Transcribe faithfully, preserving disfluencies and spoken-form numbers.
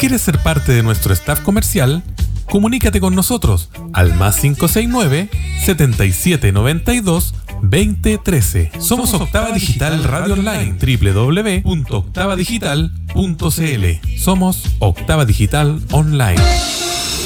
quieres ser parte de nuestro staff comercial, comunícate con nosotros al más cinco seis nueve, setenta y siete noventa y dos, veinte trece. Somos Octava Digital Radio Online, doble u doble u doble u punto octava digital punto c l. Somos Octava Digital Online.